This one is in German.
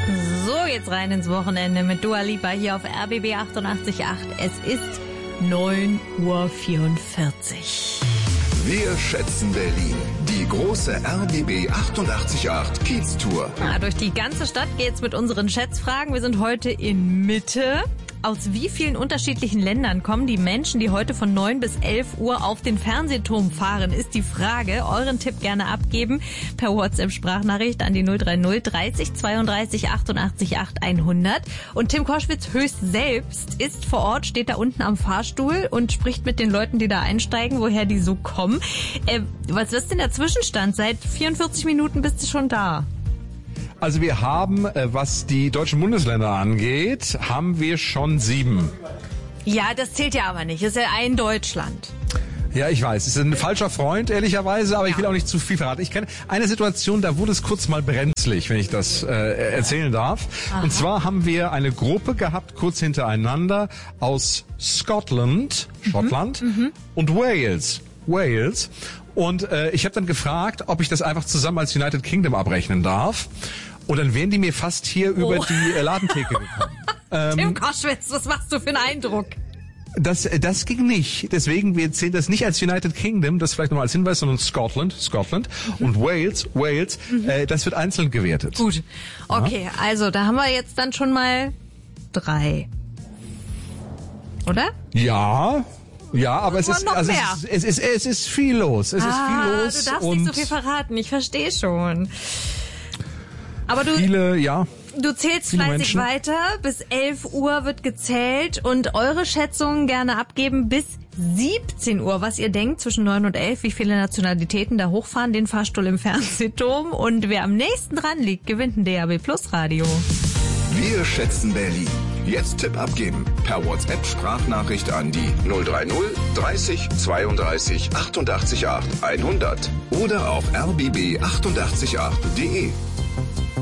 So geht's rein ins Wochenende mit Dua Lipa hier auf RBB 88.8. Es ist 9:44 Uhr. Wir schätzen Berlin. Die große RBB 88.8 Kiez-Tour. Durch die ganze Stadt geht's mit unseren Schätzfragen. Wir sind heute in Mitte. Aus wie vielen unterschiedlichen Ländern kommen die Menschen, die heute von 9 bis 11 Uhr auf den Fernsehturm fahren, ist die Frage. Euren Tipp gerne abgeben per WhatsApp-Sprachnachricht an die 030 30 32 88 8 100. Und Tim Koschwitz höchst selbst ist vor Ort, steht da unten am Fahrstuhl und spricht mit den Leuten, die da einsteigen, woher die so kommen. Was ist denn der Zwischenstand? Seit 44 Minuten bist du schon da. Also wir haben, was die deutschen Bundesländer angeht, haben wir schon 7. Ja, das zählt ja aber nicht. Das ist ja ein Deutschland. Ja, ich weiß. Es ist ein falscher Freund, ehrlicherweise, aber ich will auch nicht zu viel verraten. Ich kenne eine Situation, da wurde es kurz mal brenzlig, wenn ich das erzählen darf. Aha. Und zwar haben wir eine Gruppe gehabt, kurz hintereinander, aus Schottland und Wales. Und ich habe dann gefragt, ob ich das einfach zusammen als United Kingdom abrechnen darf. Und dann wären die mir fast hier über die Ladentheke gekommen. Tim Koschwitz, was machst du für einen Eindruck? Das ging nicht. Deswegen, wir zählen das nicht als United Kingdom, das vielleicht nochmal als Hinweis, sondern Scotland und Wales, das wird einzeln gewertet. Gut, okay, also da haben wir jetzt dann schon mal 3. Oder? Ja, aber es ist viel los. Es ist viel los. Du darfst nicht so viel verraten, ich verstehe schon. Aber du zählst fleißig weiter, bis 11 Uhr wird gezählt und eure Schätzungen gerne abgeben bis 17 Uhr, was ihr denkt zwischen 9 und 11, wie viele Nationalitäten da hochfahren, den Fahrstuhl im Fernsehturm, und wer am nächsten dran liegt, gewinnt ein DAB Plus Radio. Wir schätzen Berlin. Jetzt Tipp abgeben. Per WhatsApp Sprachnachricht an die 030 30 32 88 8 100 oder auf rbb888.de.